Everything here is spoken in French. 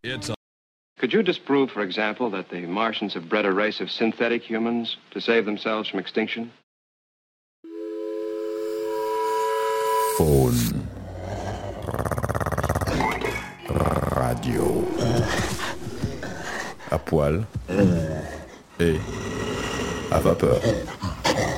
Could you disprove, for example, that the Martians have bred a race of synthetic humans to save themselves from extinction? Faune. Radio. À poil. Et à vapeur.